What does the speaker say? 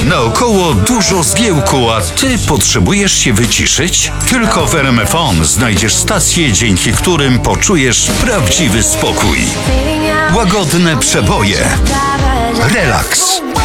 Naokoło dużo zgiełku, a ty potrzebujesz się wyciszyć? Tylko w RMFON znajdziesz stacje, dzięki którym poczujesz prawdziwy spokój. Łagodne przeboje. Relaks.